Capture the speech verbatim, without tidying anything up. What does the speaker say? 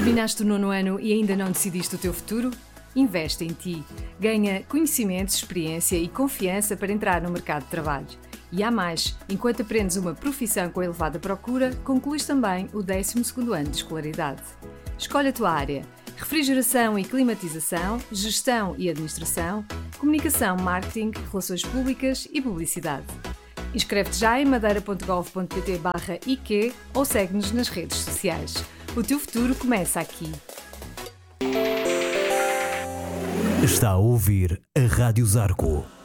Terminaste o nono ano e ainda não decidiste o teu futuro? Investe em ti. Ganha conhecimentos, experiência e confiança para entrar no mercado de trabalho. E há mais, enquanto aprendes uma profissão com elevada procura, concluís também o décimo segundo ano de escolaridade. Escolhe a tua área: refrigeração e climatização, gestão e administração, comunicação, marketing, relações públicas e publicidade. Inscreve-te já em madeira ponto gov ponto pt barra I Q ou segue-nos nas redes sociais. O teu futuro começa aqui. Está a ouvir a Rádio Zarco.